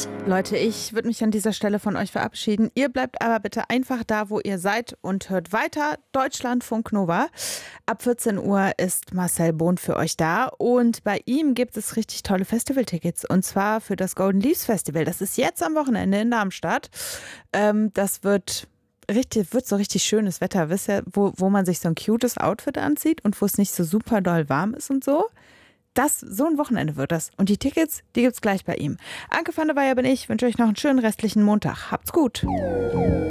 Leute, ich würde mich an dieser Stelle von euch verabschieden. Ihr bleibt aber bitte einfach da, wo ihr seid und hört weiter Deutschlandfunk Nova. Ab 14 Uhr ist Marcel Bohn für euch da und bei ihm gibt es richtig tolle Festivaltickets und zwar für das Golden Leaves Festival. Das ist jetzt am Wochenende in Darmstadt. Das wird so richtig schönes Wetter, wisst ihr, wo man sich so ein cutes Outfit anzieht und wo es nicht so super doll warm ist und so. So ein Wochenende wird das. Und die Tickets, die gibt's gleich bei ihm. Anke van der Weyer bin ich, wünsche euch noch einen schönen restlichen Montag. Habt's gut.